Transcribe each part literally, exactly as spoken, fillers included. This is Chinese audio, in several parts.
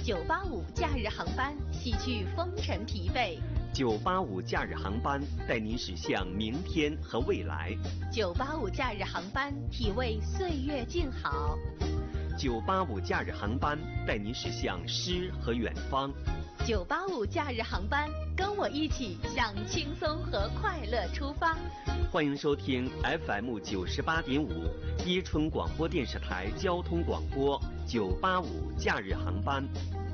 九八五假日航班洗去风尘疲惫。 九八五假日航班带您驶向明天和未来。 九八五假日航班体味岁月静好。 九八五假日航班带您驶向诗和远方。 九八五假日航班，跟我一起向轻松和快乐出发。 欢迎收听 F M 九十八点五伊春广播电视台交通广播九八五假日航班。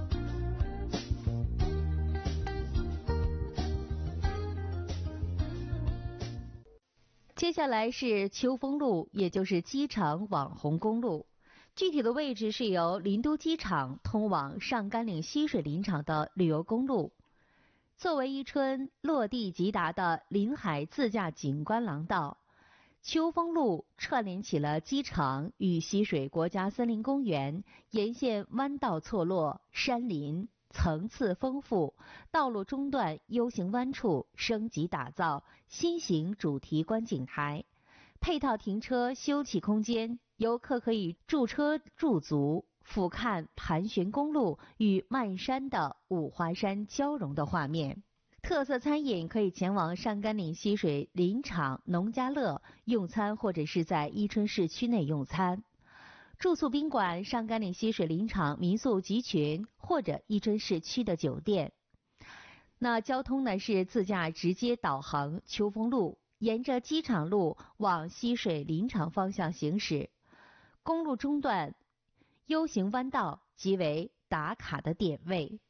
接下来是秋风路，也就是机场网红公路。具体的位置是由林都机场通往上甘岭溪水林场的旅游公路。作为伊春落地即达的临海自驾景观廊道，秋风路串联起了机场与溪水国家森林公园，沿线弯道错落，山林层次丰富，道路中段 U 型弯处升级打造新型主题观景台，配套停车休憩空间，游客可以驻车驻足，俯瞰盘旋公路与漫山的五华山交融的画面。特色餐饮可以前往上甘岭溪水林场农家乐用餐，或者是在伊春市区内用餐。住宿宾馆上甘岭溪水林场民宿集群，或者伊春市区的酒店。那交通呢是自驾直接导航秋风路，沿着机场路往溪水林场方向行驶。公路中段 U 型弯道即为打卡的点位。